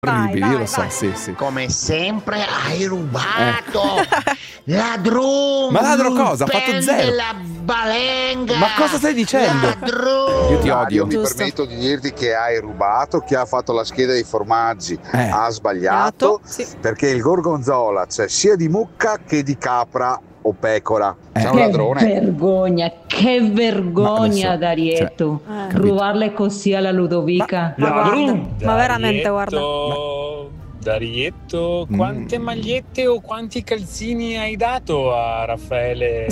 Orribili, io lo so, vai. sì. Come sempre hai rubato. Ladrone. Ma ladro cosa? Ha fatto prende zero. la balenga. Ma cosa stai dicendo? Ladrone. Io ti odio. Mi permetto di dirti che hai rubato, chi ha fatto la scheda dei formaggi ha sbagliato, Sì. perché il gorgonzola c'è sia di mucca che di capra o pecora. Sei un Che ladrone. che vergogna, Ma adesso, Darietto, capito. rubarle così alla Ludovica. Ma guarda, ma veramente guarda. Darietto, quante magliette o quanti calzini hai dato a Raffaele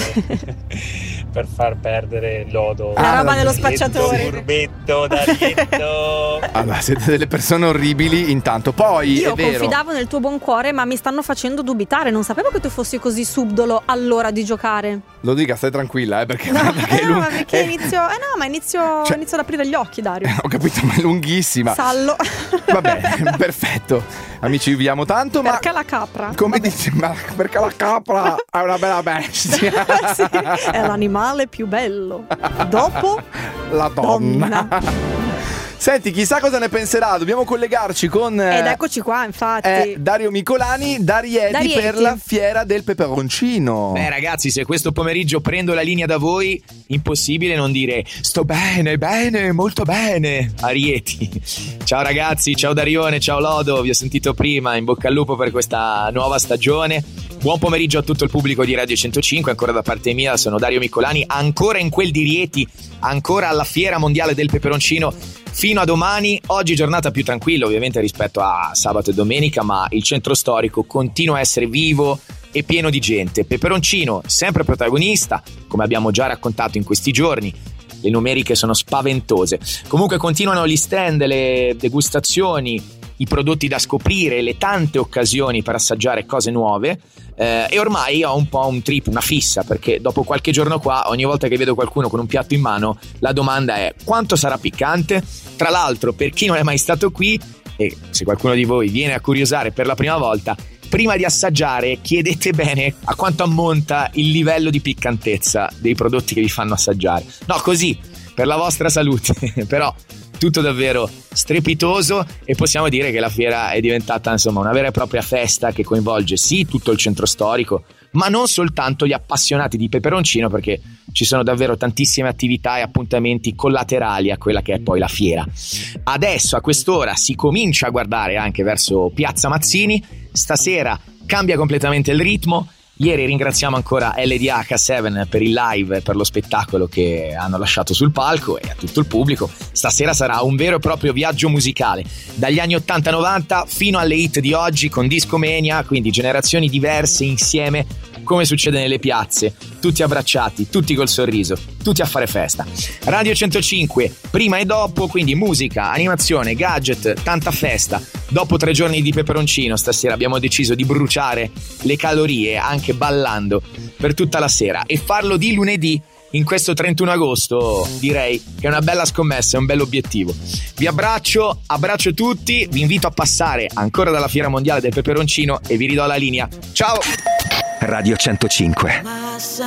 per far perdere il lodo? La roba dello Darietto, spacciatore. Furbetto, Darietto. Allora, siete delle persone orribili intanto. Poi, Io è vero, confidavo nel tuo buon cuore, ma mi stanno facendo dubitare. Non sapevo che tu fossi così subdolo all'ora di giocare. lo dica, stai tranquilla, perché No, guarda che è no, lungo. ma perché inizio. Ma inizio ad aprire gli occhi, Dario. Ho capito, ma è lunghissima. Sallo. Vabbè, perfetto. Amici, vi amo tanto, ma Perché la capra? come dici, ma perché la capra è una bella bestia. Sì, è l'animale più bello. Dopo La donna. Senti, chissà cosa ne penserà. Dobbiamo collegarci con ed eccoci qua, infatti. Dario Micolani, Darieti per la fiera del peperoncino. Beh ragazzi, se questo pomeriggio prendo la linea da voi, impossibile non dire sto bene, molto bene a Rieti. Ciao ragazzi, ciao Darione, ciao Lodo, vi ho sentito prima, in bocca al lupo per questa nuova stagione. Buon pomeriggio a tutto il pubblico di Radio 105, ancora da parte mia, sono Dario Micolani, ancora in quel di Rieti, ancora alla fiera mondiale del peperoncino fino a domani. Oggi giornata più tranquilla ovviamente rispetto a sabato e domenica, ma il centro storico continua a essere vivo e pieno di gente. Peperoncino sempre protagonista, come abbiamo già raccontato in questi giorni. Le numeriche sono spaventose. Comunque continuano gli stand, le degustazioni, i prodotti da scoprire, le tante occasioni per assaggiare cose nuove. E ormai ho un po' un trip, una fissa, perché dopo qualche giorno qua, ogni volta che vedo qualcuno con un piatto in mano, la domanda è: quanto sarà piccante? Tra l'altro, per chi non è mai stato qui, e se qualcuno di voi viene a curiosare per la prima volta, prima di assaggiare chiedete bene a quanto ammonta il livello di piccantezza dei prodotti che vi fanno assaggiare. No, così, per la vostra salute. Però tutto davvero strepitoso, e possiamo dire che la fiera è diventata insomma una vera e propria festa che coinvolge sì tutto il centro storico, ma non soltanto gli appassionati di peperoncino, perché ci sono davvero tantissime attività e appuntamenti collaterali a quella che è poi la fiera. Adesso a quest'ora si comincia a guardare anche verso Piazza Mazzini. Stasera cambia completamente il ritmo. Ieri ringraziamo ancora LDH7 per il live, per lo spettacolo che hanno lasciato sul palco, e a tutto il pubblico. Stasera sarà un vero e proprio viaggio musicale, dagli anni 80-90 fino alle hit di oggi, con Discomania, quindi generazioni diverse insieme, come succede nelle piazze, tutti abbracciati, tutti col sorriso, tutti a fare festa. Radio 105, prima e dopo, quindi musica, animazione, gadget, tanta festa. Dopo 3 giorni di peperoncino, stasera abbiamo deciso di bruciare le calorie anche ballando per tutta la sera, e farlo di lunedì in questo 31 agosto direi che è una bella scommessa, è un bell'obiettivo. Vi abbraccio tutti, vi invito a passare ancora dalla Fiera Mondiale del Peperoncino e vi ridò la linea. Ciao! Radio 105.